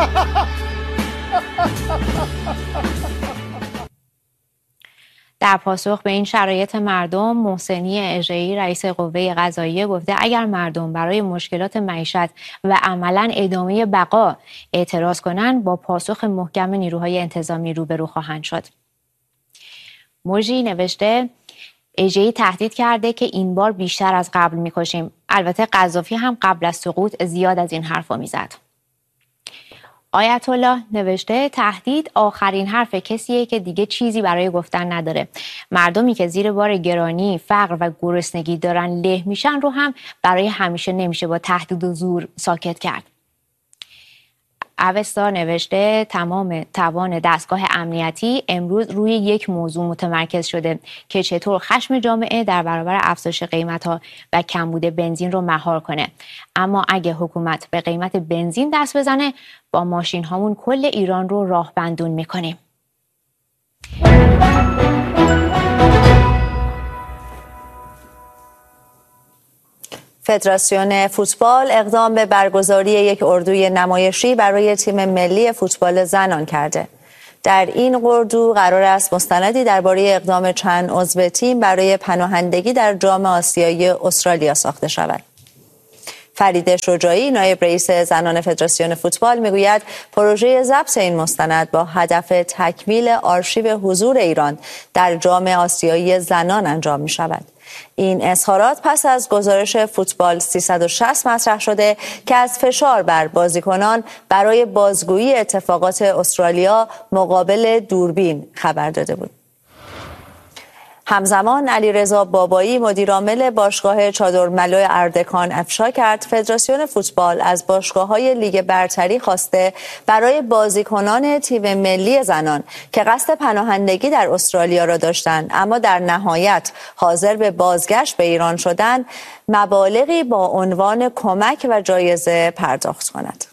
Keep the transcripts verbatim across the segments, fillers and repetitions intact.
در پاسخ به این شرایط مردم، محسنی اژه‌ای رئیس قوه قضاییه گفته اگر مردم برای مشکلات معیشت و عملاً ادامه بقا اعتراض کنند با پاسخ محکم نیروهای انتظامی روبرو خواهند شد. موجی نوشته اژه‌ای تهدید کرده که این بار بیشتر از قبل می‌کشیم. البته قذافی هم قبل از سقوط زیاد از این حرفا میزد. آیت الله نوشته تهدید آخرین حرف کسیه که دیگه چیزی برای گفتن نداره. مردمی که زیر بار گرانی، فقر و گرسنگی دارن له میشن رو هم برای همیشه نمیشه با تهدید و زور ساکت کرد. اوستا نوشته تمام توان دستگاه امنیتی امروز روی یک موضوع متمرکز شده که چطور خشم جامعه در برابر افزایش قیمت‌ها و کمبود بنزین رو مهار کنه. اما اگه حکومت به قیمت بنزین دست بزنه با ماشین هامون کل ایران رو راه بندون میکنیم. فدراسیون فوتبال اقدام به برگزاری یک اردوی نمایشی برای تیم ملی فوتبال زنان کرده. در این اردو قرار است مستندی درباره اقدام چند عضو تیم برای پناهندگی در جام آسیایی استرالیا ساخته شود. فریده شجاعی نایب رئیس زنان فدراسیون فوتبال میگوید پروژه ضبط این مستند با هدف تکمیل آرشیو حضور ایران در جام آسیایی زنان انجام می شود. این اظهارات پس از گزارش فوتبال سیصد و شصت مطرح شده که از فشار بر بازیکنان برای بازگویی اتفاقات استرالیا مقابل دوربین خبر داده بود. همزمان علیرضا بابایی مدیرعامل باشگاه چادرملو اردکان افشا کرد فدراسیون فوتبال از باشگاه‌های لیگ برتری خواسته برای بازیکنان تیم ملی زنان که قصد پناهندگی در استرالیا را داشتند اما در نهایت حاضر به بازگشت به ایران شدند مبالغی با عنوان کمک و جایزه پرداخت کند.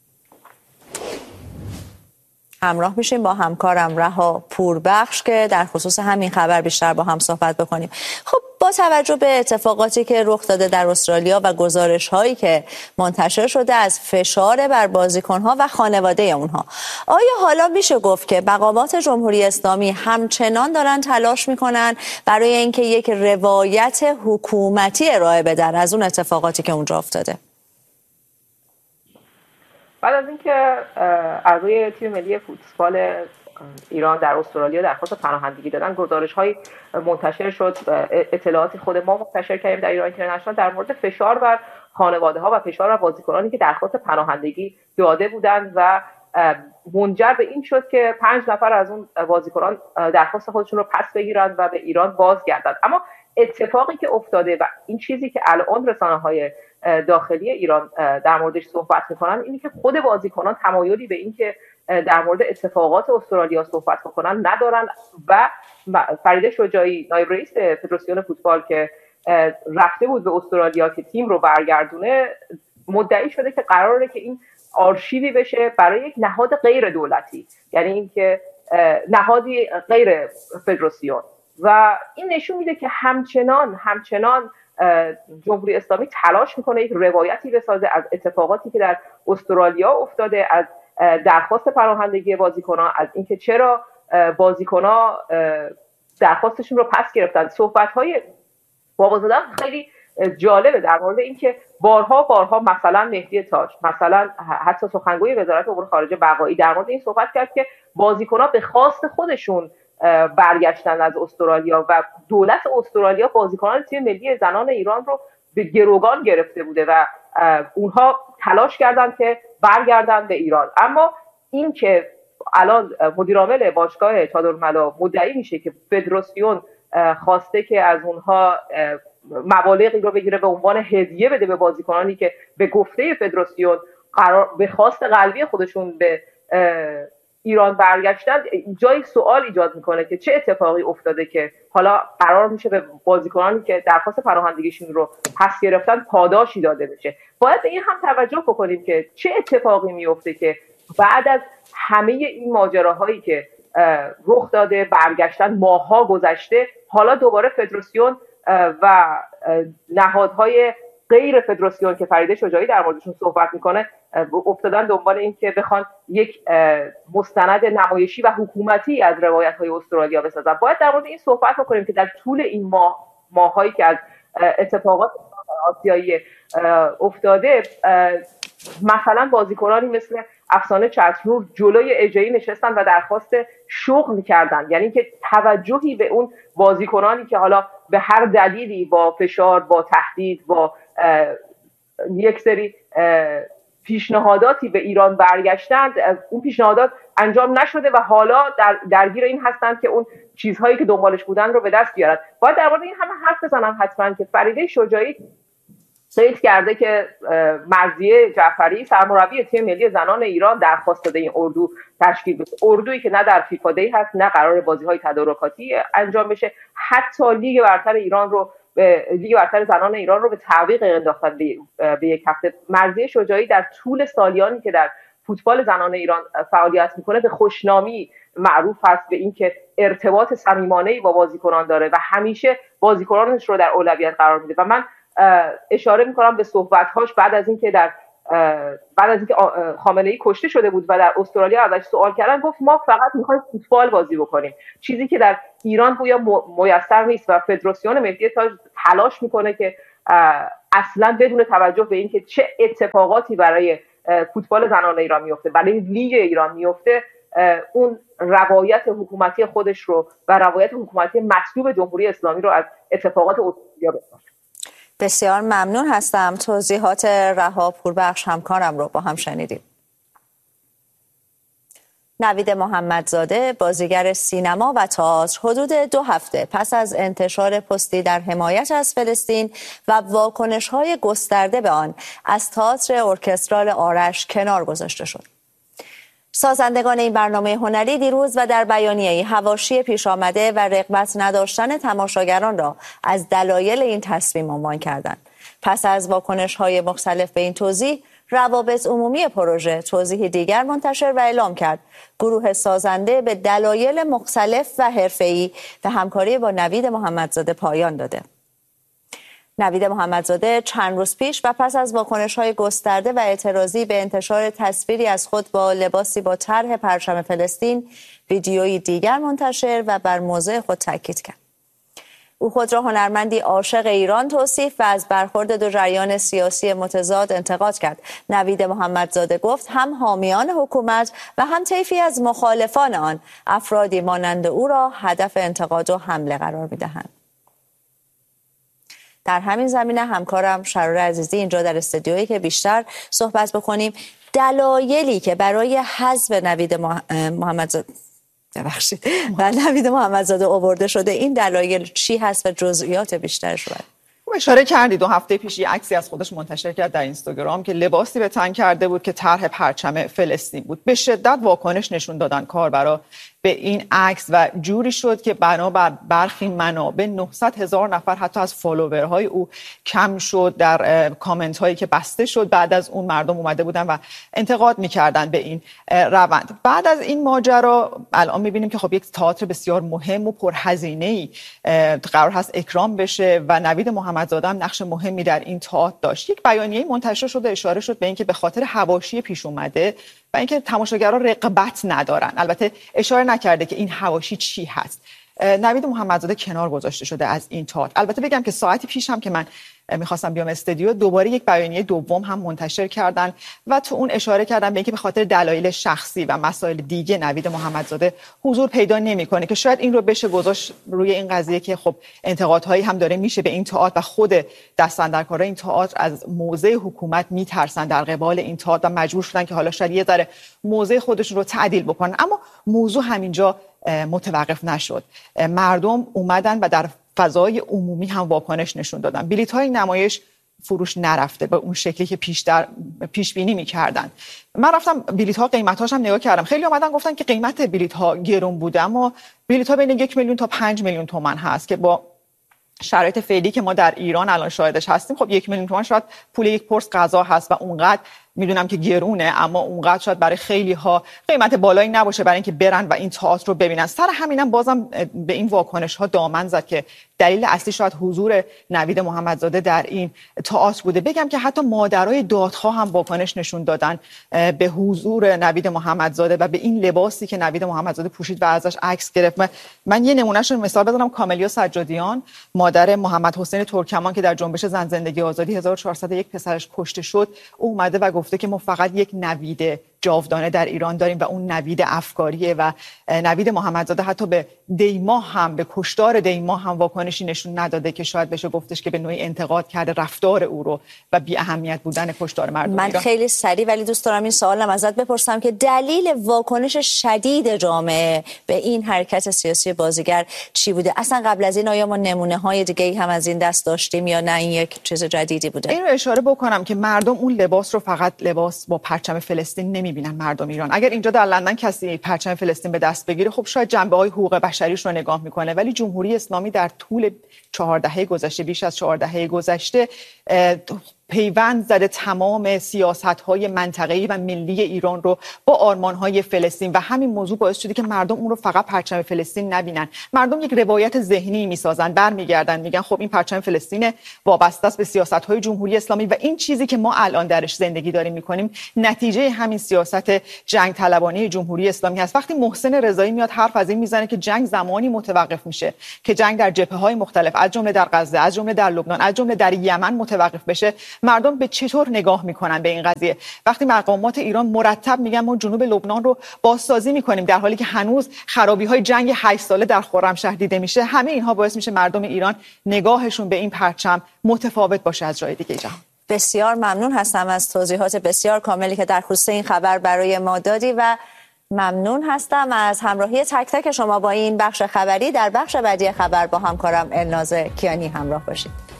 همراه میشیم با همکارم رها پوربخش که در خصوص همین خبر بیشتر با هم صحبت بکنیم. خب با توجه به اتفاقاتی که رخ داده در استرالیا و گزارش هایی که منتشر شده از فشار بر بازیکن ها و خانواده اونها، آیا حالا میشه گفت که مقامات جمهوری اسلامی همچنان دارن تلاش میکنن برای اینکه یک روایت حکومتی ارائه بدن از اون اتفاقاتی که اونجا افتاده؟ بعد از اینکه اعضای تیم ملی فوتبال ایران در استرالیا درخواست پناهندگی دادن، گزارش‌های منتشر شد، اطلاعاتی خود ما منتشر کردیم در ایران اینترنشنال در مورد فشار بر خانواده‌ها و فشار بر بازیکنانی که درخواست پناهندگی داده بودند و منجر به این شد که پنج نفر از اون بازیکنان درخواست خودشون رو پس بگیرند و به ایران بازگردند. اما اتفاقی که افتاده و این چیزی که الان رسانه‌های داخلی ایران در موردش صحبت میکنن اینی که خود بازیکنان تمایلی به این که در مورد اتفاقات استرالیا صحبت بکنن ندارن و فریده شجاعی نایب رئیس فدراسیون فوتبال که رفته بود به استرالیا که تیم رو برگردونه مدعی شده که قراره که این آرشیوی بشه برای یک نهاد غیر دولتی، یعنی اینکه نهادی غیر فدراسیون، و این نشون میده که همچنان همچنان جمهوری اسلامی تلاش میکنه یک روایتی بسازه از اتفاقاتی که در استرالیا افتاده، از درخواست پناهندگی بازیکنان، از اینکه چرا بازیکنان درخواستشون رو پس گرفتن. صحبت‌های واقعا خیلی جالبه در مورد اینکه بارها بارها مثلا مهدی تاج، مثلا حتی سخنگوی وزارت امور خارجه بقایی در مورد این صحبت کرد که بازیکنان به خواست خودشون برگشتن از استرالیا و دولت استرالیا بازیکنان تیم ملی زنان ایران رو به گروگان گرفته بوده و اونها تلاش کردن که برگردن به ایران. اما این که الان مدیرعامل باشگاه چادرملو مدعی میشه که فدراسیون خواسته که از اونها مبالغی رو بگیره به عنوان هدیه بده به بازیکنانی که به گفته فدراسیون قرار به خواست قلبی خودشون به ایران برگشتن، جای سوال ایجاد میکنه که چه اتفاقی افتاده که حالا قرار میشه به بازیکنانی که درخواست پناهندگیشون رو پس گرفتن پاداشی داده بشه. باید به این هم توجه بکنیم که چه اتفاقی میفته که بعد از همه این ماجراهایی که رخ داده، برگشتن ماهها گذشته، حالا دوباره فدراسیون و نهادهای غیر فدراسیون که فریده شجاعی در موردشون صحبت میکنه افتادن دنبال این که بخوان یک مستند نمایشی و حکومتی از روایت‌های استرالیا بسازن. باید در مورد این صحبت بکنیم که در طول این ماه ماهایی که از اتفاقات آسیایی افتاده، مثلا بازیکنانی مثل افسانه چترنور جلوی اجهی نشستن و درخواست شغل کردن، یعنی که توجهی به اون بازیکنانی که حالا به هر دلیلی با فشار، با تهدید، با یک سری پیشنهاداتی به ایران برگشتند، اون پیشنهادات انجام نشده و حالا در درگیر این هستند که اون چیزهایی که دنبالش بودن رو به دست بیارن. باید در مورد این همه حرف بزنم حتما که فریده شجاعی صحیح کرده که مرضیه جعفری سرمربی تیم ملی زنان ایران درخواست داده این اردو تشکیل بشه، اردویی که نه در فیفا دی هست، نه قرار بازی‌های تدارکاتی انجام بشه، حتی لیگ برتر ایران رو به لیگ برتر زنان ایران رو به تعویق انداختن به یک هفته. مرضیه شجاعی در طول سالیانی که در فوتبال زنان ایران فعالیت میکنه به خوشنامی معروف هست به اینکه ارتباط صمیمانه‌ای با بازیکنان داره و همیشه بازیکنانش رو در اولویت قرار میده و من اشاره میکنم به صحبت‌هاش بعد از اینکه در بعد از اینکه خامنه‌ای کشته شده بود و در استرالیا ازش سوال کردن، گفت ما فقط می‌خوایم فوتبال بازی بکنیم، چیزی که در ایران گویا میسر نیست و فدراسیون ملی تاج تلاش میکنه که اصلا بدون توجه به اینکه چه اتفاقاتی برای فوتبال زنان ایران میفته، برای لیگ ایران میفته، اون روایت حکومتی خودش رو و روایت حکومتی مطلوب جمهوری اسلامی رو از اتفاقات استرالیا بسازه. بسیار ممنون هستم. توضیحات رها پوربخش همکارم رو با هم شنیدیم. نوید محمدزاده، بازیگر سینما و تئاتر، حدود دو هفته پس از انتشار پستی در حمایت از فلسطین و واکنش‌های گسترده به آن از تئاتر ارکسترال آرش کنار گذاشته شد. سازندگان این برنامه هنری دیروز و در بیانیه‌ای حواشی پیش آمده و رغبت نداشتن تماشاگران را از دلایل این تصمیم عنوان کردند. پس از واکنش‌های مختلف به این توضیح، روابط عمومی پروژه توضیحی دیگر منتشر و اعلام کرد گروه سازنده به دلایل مختلف و حرفه‌ای و همکاری با نوید محمدزاده پایان داده. نوید محمدزاده چند روز پیش و پس از واکنش‌های گسترده و اعتراضی به انتشار تصویری از خود با لباسی با طرح پرچم فلسطین، ویدیویی دیگر منتشر و بر موضع خود تاکید کرد. او خود را هنرمندی عاشق ایران توصیف و از برخورد دو جریان سیاسی متضاد انتقاد کرد. نوید محمدزاده گفت هم حامیان حکومت و هم طیفی از مخالفان آن افرادی مانند او را هدف انتقاد و حمله قرار می‌دهند. در همین زمینه همکارم شرور عزیزی اینجا در استودیویی که بیشتر صحبت بکنیم دلایلی که برای حذف نوید محمدزاده ببخشید و نوید محمدزاده آورده شده، این دلایل چی هست و جزئیات بیشترش رو اشاره کردید. دو هفته پیش یه عکسی از خودش منتشر کرد در اینستاگرام که لباسی به تن کرده بود که طرح پرچم فلسطین بود. به شدت واکنش نشون دادن کاربرا به این عکس و جوری شد که بنابر برخی منابع نهصد هزار نفر حتی از فالوورهای او کم شد. در کامنت هایی که بسته شد بعد از اون مردم اومده بودن و انتقاد میکردن به این روند. بعد از این ماجرا الان میبینیم که خب یک تئاتر بسیار مهم و پرهزینه‌ای قرار هست اکرام بشه و نوید محمدزاده هم نقش مهمی در این تئاتر داشت. یک بیانیه منتشر شده اشاره شد به اینکه به خاطر حواشی پیش اومده و اینکه تماشاگرها رغبت ندارن. البته اشاره نکرده که این حواشی چی هست. نوید محمدزاده کنار گذاشته شده از این تئاتر. البته بگم که ساعتی پیش هم که من میخواستم بیام استودیو دوباره یک بیانیه دوم هم منتشر کردن و تو اون اشاره کردن به اینکه به خاطر دلایل شخصی و مسائل دیگه نوید محمدزاده حضور پیدا نمیکنه، که شاید این رو بشه گذاشت روی این قضیه که خب انتقادهایی هم داره میشه به این تئاتر و خود دستاندرکارای این تئاتر از موضع حکومت میترسن در قبال این تئاتر و مجبور شدن که حالا شاید یه ذره موضع خودشون رو تعدیل بکنن. اما موضوع همینجا متوقف نشد. مردم اومدن و در فضای عمومی هم واکنش نشون دادن. بلیط‌های نمایش فروش نرفته به اون شکلی که پیش در پیش بینی می‌کردن. من رفتم بلیط‌ها قیمت‌هاش هم نگاه کردم. خیلی اومدن گفتن که قیمت بلیط‌ها گرون بوده، اما بلیط‌ها بین یک میلیون تا پنج میلیون تومان هست که با شرایط فعلی که ما در ایران الان شاهدش هستیم، خب یک میلیون تومان شاید پول یک پرس غذا هست و اونقدر میدونم که گرونه، اما اونقدر شاید برای خیلی ها قیمت بالایی نباشه برای اینکه برن و این تئاتر رو ببینن. سر همینم بازم به این واکنش ها دامن زد که دلیل اصلی شاید حضور نوید محمدزاده در این تئاتر بوده. بگم که حتی مادرای دادخواه هم واکنش نشون دادن به حضور نوید محمدزاده و به این لباسی که نوید محمدزاده پوشید و ازش عکس گرفت. من, من یه نمونهش رو مثال بزنم. کاملیا سجادیان، مادر محمد حسین ترکمان که در جنبش زن زندگی آزادی هزار و چهارصد و یک پسرش کشته شد، او اومده و گفته که ما فقط یک نوید جاودانه در ایران داریم و اون نوید افکاریه. و نوید محمدزاده حتی به دیما هم، به کشتار دیما هم واکنشی نشون نداده که شاید بشه گفتش که به نوعی انتقاد کرده رفتار او رو و بی اهمیت بودن کشتار مردم من ایران. خیلی سریع ولی دوست دارم این سوالم ازت بپرسم که دلیل واکنش شدید جامعه به این حرکت سیاسی بازیگر چی بوده؟ اصلا قبل از این آیا ما نمونه های دیگه هم از این دست داشتیم یا نه این یک چیز جدیدی بوده؟ این رو اشاره بکنم که مردم اون لباس رو فقط لباس با پرچم فلسطین نمیبینن. مردم ایران اگر اینجا در لندن کسی پرچم فلسطین به دست بگیره، خب شاید جنبه‌های حقوق بشریش رو نگاه میکنه، ولی جمهوری اسلامی در طول چهار دهه گذشته، بیش از چهار دهه گذشته پیوند زده تمام سیاست‌های منطقه‌ای و ملی ایران رو با آرمان‌های فلسطین و همین موضوع باعث شده که مردم اون رو فقط پرچم فلسطین نبینن. مردم یک روایت ذهنی می‌سازن، برمیگردن میگن خب این پرچم فلسطین وابسته است به سیاست‌های جمهوری اسلامی و این چیزی که ما الان درش زندگی داریم می‌کنیم نتیجه همین سیاست جنگ طلبانه جمهوری اسلامی هست. وقتی محسن رضایی میاد حرف از این میزنه که جنگ زمانی متوقف میشه که جنگ در جبهه‌های مختلف از جمله در غزه، از جمله در لبنان، از جمله در یمن متوقف بشه، مردم به چطور نگاه میکنن به این قضیه؟ وقتی مقامات ایران مرتب میگن ما جنوب لبنان رو بازسازی میکنیم در حالی که هنوز خرابی‌های جنگ هشت ساله در خرمشهر دیده میشه، همه اینها باعث میشه مردم ایران نگاهشون به این پرچم متفاوت باشه از جای دیگه جهان. بسیار ممنون هستم از توضیحات بسیار کاملی که در خصوص این خبر برای ما دادی و ممنون هستم از همراهی تک تک شما با این بخش خبری. در بخش بعدی خبر با همکارم الناز کیانی همراه باشید.